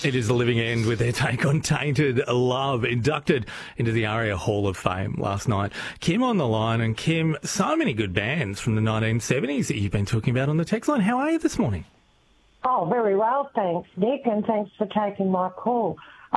It is The Living End with their take on Tainted Love, inducted into the ARIA Hall of Fame last night. Kim on the line, and Kim, so many good bands from the 1970s that you've been talking about on the text line. How are you this morning? Oh, very well, thanks, Nick, and thanks for taking my call.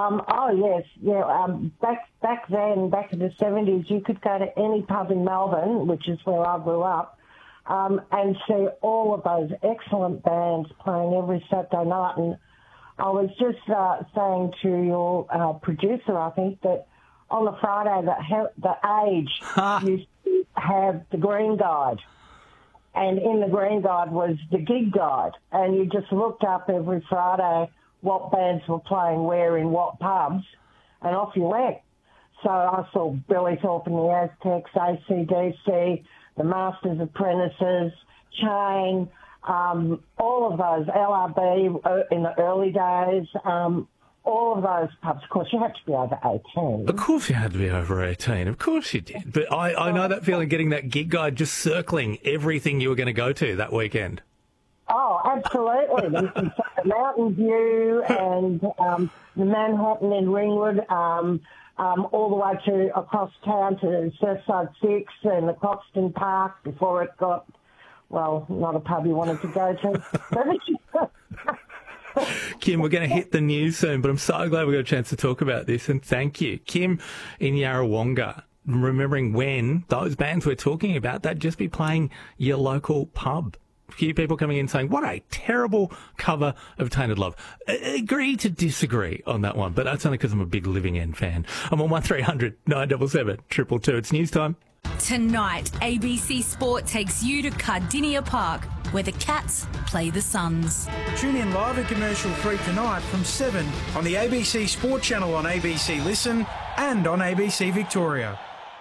Back then, back in the 70s, you could go to any pub in Melbourne, which is where I grew up, and see all of those excellent bands playing every Saturday night. And I was just saying to your producer, I think, that on the Friday that the Age used to have the Green Guide. And in the Green Guide was the gig guide. And you just looked up every Friday what bands were playing where in what pubs, and off you went. So I saw Billy Thorpe and the Aztecs, AC/DC, the Masters Apprentices, Chain, all of those, LRB in the early days, all of those pubs. Of course, you had to be over 18. Of course you had to be over 18. Of course you did. But I know that feeling, getting that gig guide, just circling everything you were going to go to that weekend. Oh, absolutely. The Mountain View and the Manhattan in Ringwood, all the way to across town to Surfside 6 and the Croxton Park before it got, well, not a pub you wanted to go to. Kim, we're going to hit the news soon, but I'm so glad we got a chance to talk about this, and thank you. Kim in Yarrawonga, remembering when those bands we're talking about, they'd just be playing your local pub. A few people coming in saying, what a terrible cover of Tainted Love. Agree to disagree on that one, but that's only because I'm a big Living End fan. I'm on 1300 977 222. It's news time. Tonight, ABC Sport takes you to Cardinia Park, where the Cats play the Suns. Tune in live and commercial-free tonight from 7 on the ABC Sport channel on ABC Listen and on ABC Victoria.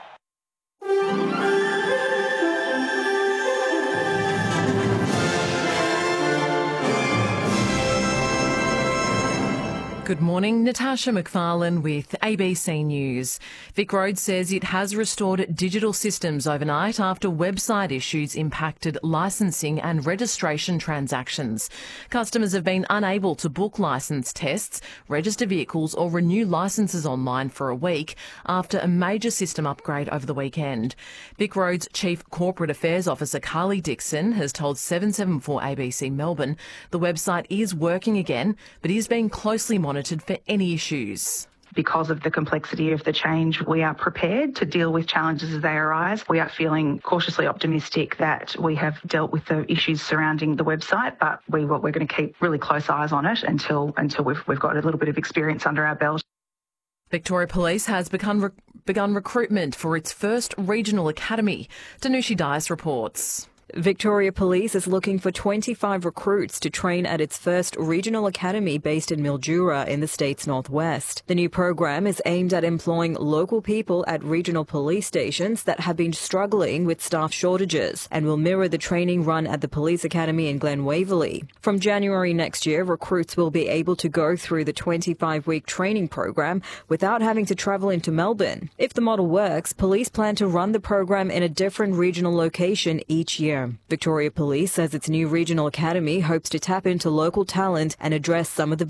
Good morning, Natasha McFarlane with ABC News. Vic Roads says it has restored digital systems overnight after website issues impacted licensing and registration transactions. Customers have been unable to book licence tests, register vehicles or renew licences online for a week after a major system upgrade over the weekend. Vic Roads Chief Corporate Affairs Officer Carly Dixon has told 774 ABC Melbourne the website is working again, but is being closely monitored for any issues. Because of the complexity of the change, we are prepared to deal with challenges as they arise. We are feeling cautiously optimistic that we have dealt with the issues surrounding the website, but we're going to keep really close eyes on it until we've got a little bit of experience under our belt. Victoria Police has begun recruitment for its first regional academy. Danushi Dias reports. Victoria Police is looking for 25 recruits to train at its first regional academy based in Mildura in the state's northwest. The new program is aimed at employing local people at regional police stations that have been struggling with staff shortages and will mirror the training run at the police academy in Glen Waverley. From January next year, recruits will be able to go through the 25-week training program without having to travel into Melbourne. If the model works, police plan to run the program in a different regional location each year. Victoria Police says its new regional academy hopes to tap into local talent and address some of the